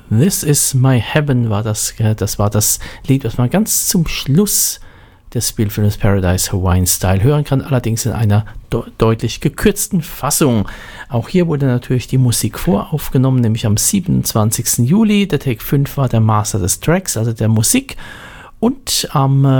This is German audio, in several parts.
This is My Heaven war das Lied, was man ganz zum Schluss des Spielfilms Paradise Hawaiian Style hören kann, allerdings in einer deutlich gekürzten Fassung. Auch hier wurde natürlich die Musik voraufgenommen, nämlich am 27. Juli. Der Take 5 war der Master des Tracks, also der Musik. Und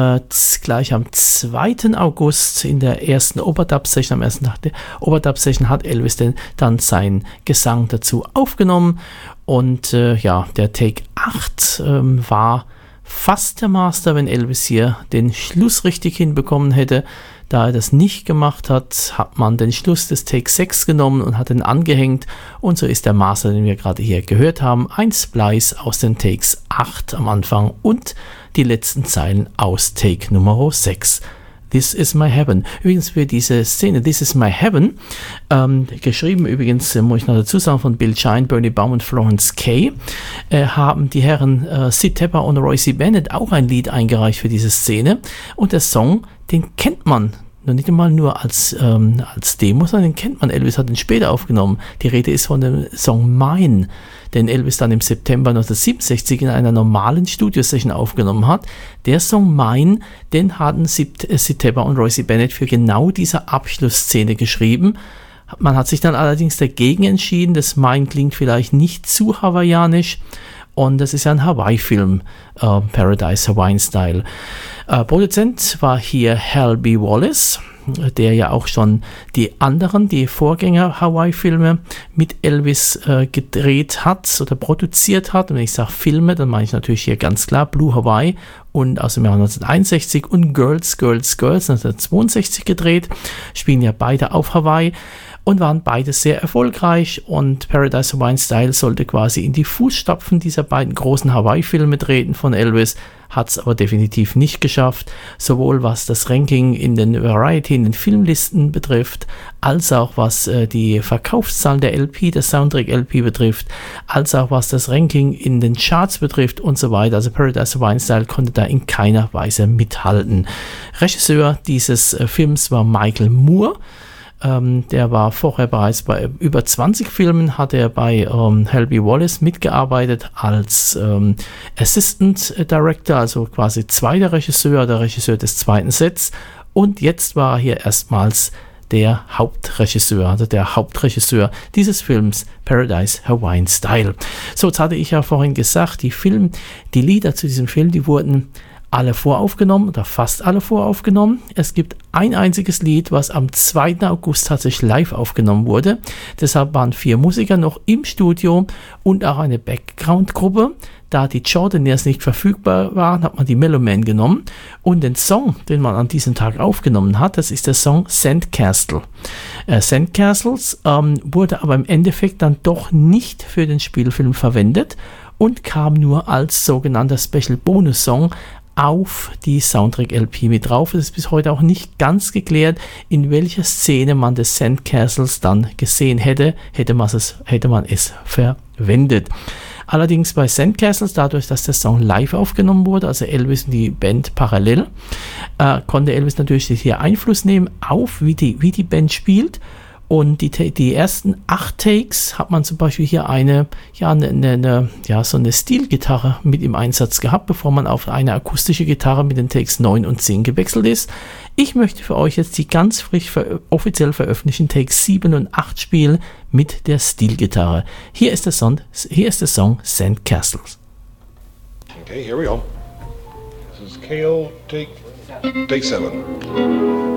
gleich am 2. August in der ersten Overdub-Session, am ersten Tag der Overdub-Session, hat Elvis dann seinen Gesang dazu aufgenommen. Und der Take 8 war fast der Master, wenn Elvis hier den Schluss richtig hinbekommen hätte. Da er das nicht gemacht hat, hat man den Schluss des Take 6 genommen und hat ihn angehängt. Und so ist der Master, den wir gerade hier gehört haben, ein Splice aus den Takes 8 am Anfang und die letzten Zeilen aus Take Nummer 6. This is My Heaven. Übrigens für diese Szene, This is My Heaven, geschrieben übrigens, muss ich noch dazu sagen, von Bill Shine, Bernie Baum und Florence Kay, haben die Herren Sid Tepper und Royce Bennett auch ein Lied eingereicht für diese Szene. Und der Song, den kennt man noch nicht einmal nur als Demo, sondern den kennt man. Elvis hat ihn später aufgenommen. Die Rede ist von dem Song Mine, den Elvis dann im September 1967 in einer normalen Studiosession aufgenommen hat. Der Song Mine, den hatten Sid Tepper und Royce Bennett für genau diese Abschlussszene geschrieben. Man hat sich dann allerdings dagegen entschieden. Das Mine klingt vielleicht nicht zu hawaiianisch. Und das ist ja ein Hawaii-Film, Paradise Hawaiian Style. Produzent war hier Hal B. Wallace, der ja auch schon die Vorgänger Hawaii-Filme mit Elvis gedreht hat oder produziert hat. Und wenn ich sage Filme, dann meine ich natürlich hier ganz klar Blue Hawaii und aus dem Jahr 1961 und Girls, Girls, Girls 1962 gedreht. Spielen ja beide auf Hawaii und waren beide sehr erfolgreich, und Paradise Hawaiian Style sollte quasi in die Fußstapfen dieser beiden großen Hawaii-Filme treten von Elvis, hat es aber definitiv nicht geschafft, sowohl was das Ranking in den Variety, in den Filmlisten betrifft, als auch was die Verkaufszahlen der LP, der Soundtrack-LP betrifft, als auch was das Ranking in den Charts betrifft und so weiter. Also Paradise Hawaiian Style konnte da in keiner Weise mithalten. Regisseur dieses Films war Michael Moore. Der war vorher bereits bei über 20 Filmen, hat er bei Hal B. Wallace mitgearbeitet als Assistant Director, also quasi zweiter Regisseur, der Regisseur des zweiten Sets, und jetzt war er hier erstmals der Hauptregisseur, also der Hauptregisseur dieses Films Paradise Hawaiian Style. So, jetzt hatte ich ja vorhin gesagt, die Lieder zu diesem Film, die wurden alle voraufgenommen oder fast alle voraufgenommen. Es gibt ein einziges Lied, was am 2. August tatsächlich live aufgenommen wurde. Deshalb waren 4 Musiker noch im Studio und auch eine Background-Gruppe. Da die Jordanaires nicht verfügbar waren, hat man die Melloman genommen. Und den Song, den man an diesem Tag aufgenommen hat, das ist der Song Sandcastle. Sandcastles wurde aber im Endeffekt dann doch nicht für den Spielfilm verwendet und kam nur als sogenannter Special Bonus Song auf die Soundtrack-LP mit drauf. Es ist bis heute auch nicht ganz geklärt, in welcher Szene man des Sandcastles dann gesehen hätte man es verwendet. Allerdings bei Sandcastles, dadurch, dass der Song live aufgenommen wurde, also Elvis und die Band parallel, konnte Elvis natürlich hier Einfluss nehmen auf, wie die Band spielt. Und die ersten 8 Takes hat man zum Beispiel hier so eine Stilgitarre mit im Einsatz gehabt, bevor man auf eine akustische Gitarre mit den Takes 9 und 10 gewechselt ist. Ich möchte für euch jetzt die ganz frisch offiziell veröffentlichten Takes 7 und 8 spielen mit der Stilgitarre. Hier ist der Song Sandcastles. Okay, here we go. This is KO take 7.